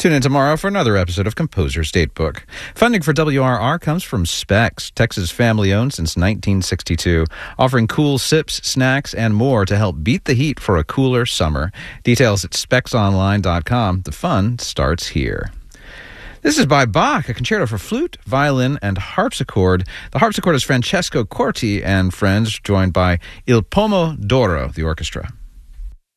Tune in tomorrow for another episode of Composer's Datebook. Funding for WRR comes from Specs, Texas family-owned since 1962, offering cool sips, snacks, and more to help beat the heat for a cooler summer. Details at specsonline.com. The fun starts here. This is by Bach, a concerto for flute, violin, and harpsichord. The harpsichord is Francesco Corti and friends, joined by Il Pomo d'Oro, the orchestra.